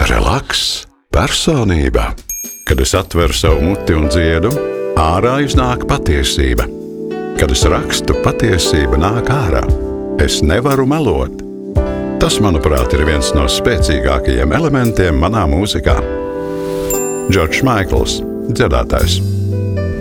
relaks, personība. Kad es atveru savu muti un dziedu, ārā iznāk patiesība. Kad es rakstu, patiesība nāk ārā. Es nevaru melot. Tas, manuprāt, ir viens no spēcīgākajiem elementiem manā mūzikā. Džordžs Maikls, dziedātājs.